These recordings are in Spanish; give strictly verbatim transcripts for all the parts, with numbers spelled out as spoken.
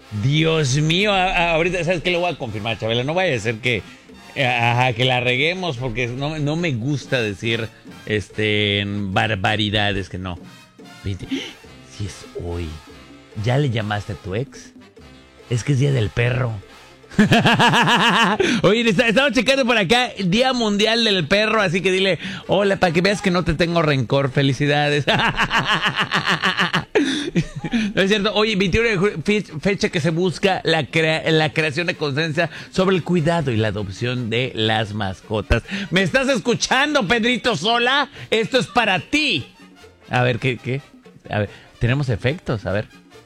Dios mío, a- a- ahorita, ¿sabes qué? Lo voy a confirmar, Chabela. No vaya a ser que, eh, ajá, que la reguemos porque no, no me gusta decir este, barbaridades que no. Vente, si es hoy, ¿ya le llamaste a tu ex? Es que es Día del Perro. Oye, está- estamos checando por acá Día Mundial del Perro, así que dile, hola, para que veas que no te tengo rencor, felicidades. No es cierto. Oye, veintiuno de julio, fe- fecha que se busca la, crea- la creación de conciencia sobre el cuidado y la adopción de las mascotas. ¿Me estás escuchando, Pedrito Sola? Esto es para ti. A ver, ¿qué? qué? A ver, tenemos efectos, a ver.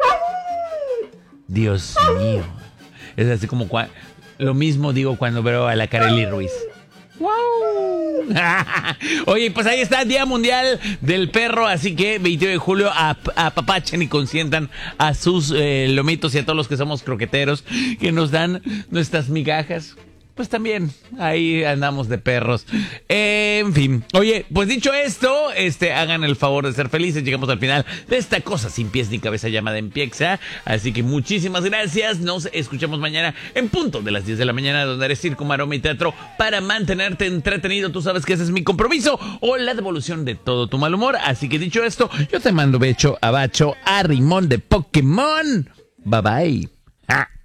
Dios mío. Es así como cua- lo mismo digo cuando veo a la Kareli Ruiz. ¡Wow! Oye, pues ahí está el Día Mundial del Perro, así que veintiuno de julio ap- apapachen y consientan a sus eh, lomitos y a todos los que somos croqueteros que nos dan nuestras migajas. Pues también, ahí andamos de perros. Eh, en fin. Oye, pues dicho esto, este, hagan el favor de ser felices. Llegamos al final de esta cosa sin pies ni cabeza llamada Empiexa. Así que muchísimas gracias. Nos escuchamos mañana en punto de las diez de la mañana, donde haré circo, maroma y teatro para mantenerte entretenido. Tú sabes que ese es mi compromiso o la devolución de todo tu mal humor. Así que dicho esto, yo te mando becho, abacho, a rimón de Pokémon. Bye bye. Ah.